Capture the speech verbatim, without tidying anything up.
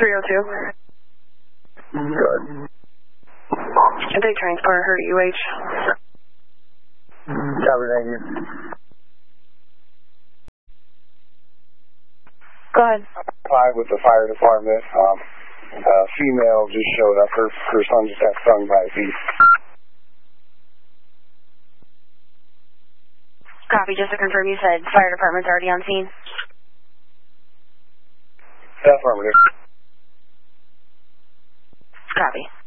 three oh two. Good. Intake transport, hurt U H. Copy, thank you. Go ahead. Five with the fire department. Um, a female just showed up. Her, her son just got stung by a bee. Copy, just to confirm you said fire department's already on scene? Affirmative. Copy.